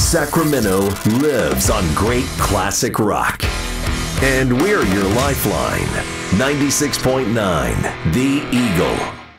Sacramento lives on great classic rock. And we're your lifeline. 96.9 The Eagle.